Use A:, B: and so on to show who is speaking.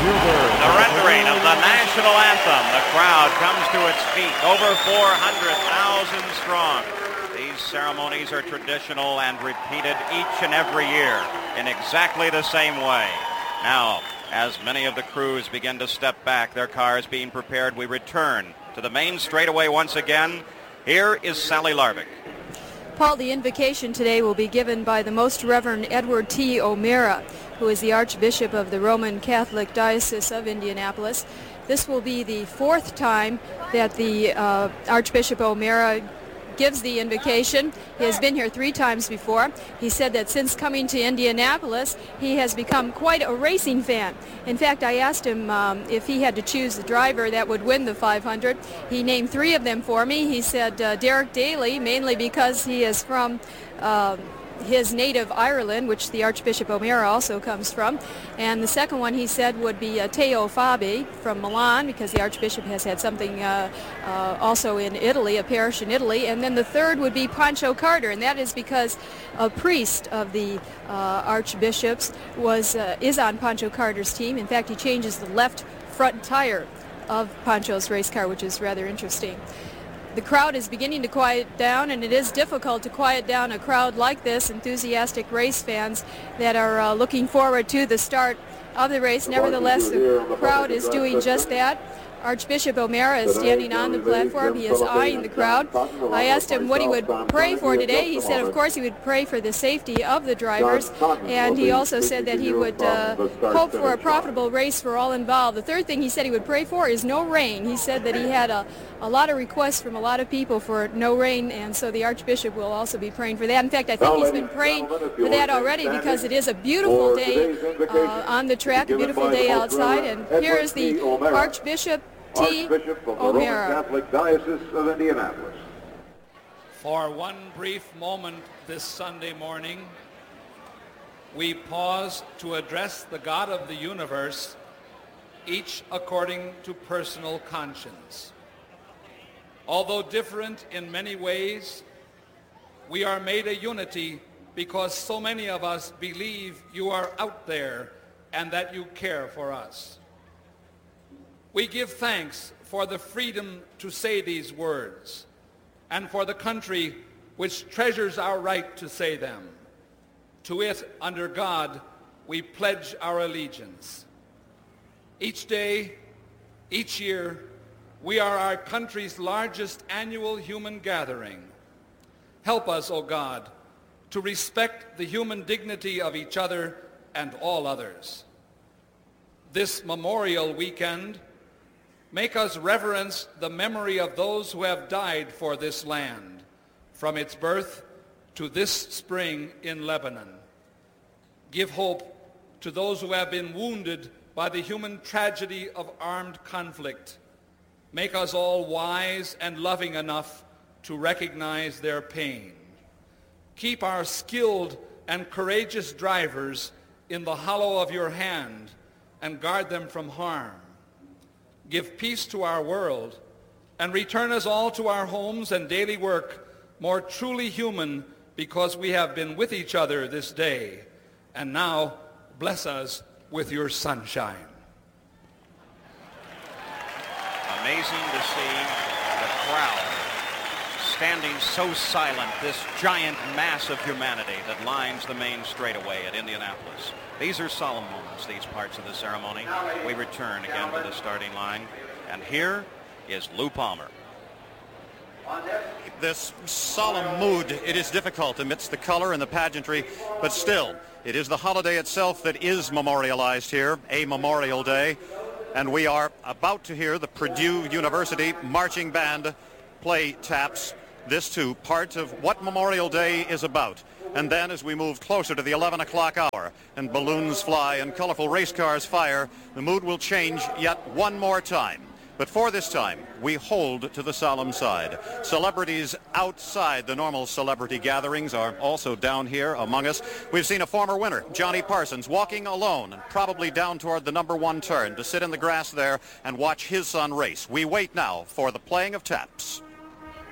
A: The rendering of the national anthem. The crowd comes to its feet, over 400,000 strong. These ceremonies are traditional and repeated each and every year in exactly the same way. Now, as many of the crews begin to step back, their cars being prepared, we return to the main straightaway once again. Here is Sally Larvik.
B: Paul, the invocation today will be given by the Most Reverend Edward T. O'Meara, who is the Archbishop of the Roman Catholic Diocese of Indianapolis. This will be the fourth time that the Archbishop O'Meara gives the invocation. He has been here 3 times before. He said that since coming to Indianapolis, he has become quite a racing fan. In fact, I asked him if he had to choose the driver that would win the 500. He named 3 of them for me. He said Derek Daly, mainly because he is from his native Ireland, which the Archbishop O'Meara also comes from. And the second one, he said, would be Teo Fabi from Milan, because the Archbishop has had something also in Italy, a parish in Italy. And then the third would be Pancho Carter, and that is because a priest of the Archbishop's is on Pancho Carter's team. In fact, he changes the left front tire of Pancho's race car, which is rather interesting. The crowd is beginning to quiet down, and it is difficult to quiet down a crowd like this, enthusiastic race fans that are looking forward to the start of the race. Nevertheless, the crowd is doing just that. Archbishop O'Meara is standing on the platform. He is eyeing the crowd. I asked him what he would pray for today. He said, of course, he would pray for the safety of the drivers, and he also said that he would hope for a profitable race for all involved. The third thing he said he would pray for is no rain. He said that he had a lot of requests from a lot of people for no rain, and so the Archbishop will also be praying for that. In fact, I think he's been praying for that already, because it is a beautiful day on the track, a beautiful day outside, and here is the Archbishop
C: Archbishop of the Roman Catholic Diocese of Indianapolis.
D: For one brief moment this Sunday morning, we pause to address the God of the universe, each according to personal conscience. Although different in many ways, we are made a unity because so many of us believe you are out there and that you care for us. We give thanks for the freedom to say these words and for the country which treasures our right to say them. To it, under God, we pledge our allegiance. Each day, each year, we are our country's largest annual human gathering. Help us, O God, to respect the human dignity of each other and all others. This Memorial Weekend, make us reverence the memory of those who have died for this land, from its birth to this spring in Lebanon. Give hope to those who have been wounded by the human tragedy of armed conflict. Make us all wise and loving enough to recognize their pain. Keep our skilled and courageous drivers in the hollow of your hand and guard them from harm. Give peace to our world, and return us all to our homes and daily work more truly human, because we have been with each other this day. And now, bless us with your sunshine.
A: Amazing to see the crowd standing so silent, this giant mass of humanity that lines the main straightaway at Indianapolis. These are solemn moments, these parts of the ceremony. We return again to the starting line, and here is Lou Palmer.
E: This solemn mood, it is difficult amidst the color and the pageantry, but still, it is the holiday itself that is memorialized here, a Memorial Day, and we are about to hear the Purdue University Marching Band play taps. This too, part of what Memorial Day is about. And then as we move closer to the 11 o'clock hour and balloons fly and colorful race cars fire, the mood will change yet one more time. But for this time, we hold to the solemn side. Celebrities outside the normal celebrity gatherings are also down here among us. We've seen a former winner, Johnny Parsons, walking alone and probably down toward the number 1 turn to sit in the grass there and watch his son race. We wait now for the playing of taps.